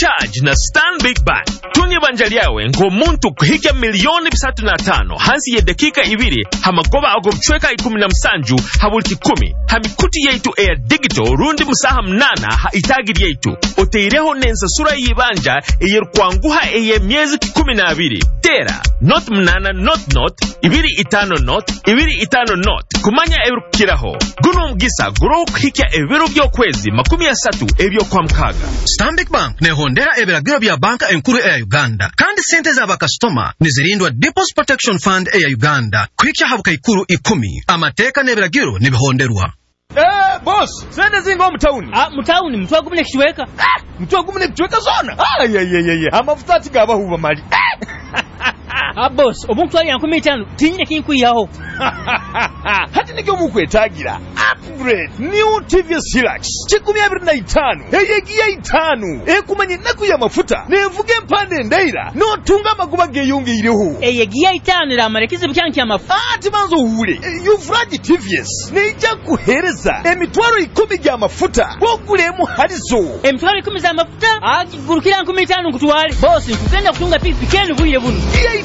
charge na Stanbic Bank. Tunyibanja lyawe ng'omuntu kuhika milioni 35 hansi ya dakika 2 hamagoba agobchweka 17 habulti 10 hamikuti yaitu eya digital rundi musaha mnana ha itagiri yaitu oteireho nensa sura yibanja eyerkwanguha eye miezi 12 tera not mnana not ibiri itano not kumanya ebirukiraho guno mugisa guro kuhika ebiro byokwezi 13 ebyo kwa mkaga. Stanbic Bank nehondera ebiragiro bya banka enkuru eya Uganda kandi sente za bakastoma nizirindwa Deposit Protection Fund eya Uganda kuhika habuka ikuru 10 amateka nebiragiro nibihonderwa. Boss, sende zingo mtauni. Mtauni, mtuwa gumine kishweka. Mtuwa gumine kishweka zona. Amafuta tigaba huwa mali. Boss, obuntu ali 15 tinye kinkuyi yaho. Hati nige mukwetagira. Upgrade new TVS Hilux. 15 eyegiye 5 ekumanye naku ya mafuta nevuge mpande ndaira no tunga maguba geyunge iriho eyegiye 5 la marekize byanki ya mafuta manzo hure yuvraji TVS neja kuhereza emitwaro 10 ya mafuta bogulemu harizo emitwaro 10 za mafuta agurukira 15 kutwale boss kugenda kutunga pikipiki buye bunu